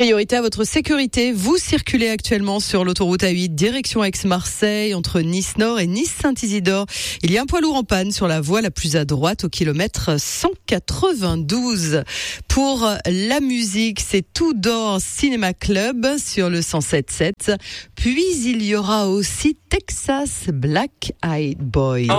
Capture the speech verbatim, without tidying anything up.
Priorité à votre sécurité. Vous circulez actuellement sur l'autoroute A huit, direction Aix-Marseille, entre Nice-Nord et Nice-Saint-Isidore. Il y a un poids lourd en panne sur la voie la plus à droite, au kilomètre cent quatre-vingt-douze. Pour la musique, c'est Tudor Cinema Club sur le cent sept virgule sept. Puis il y aura aussi Texas Black Eyed Boys.